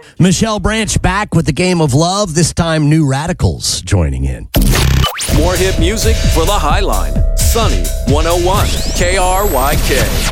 Michelle Branch back with the Game of Love. This time, New Radicals joining in. More hit music for the Highline. Sunny 101 KRYK.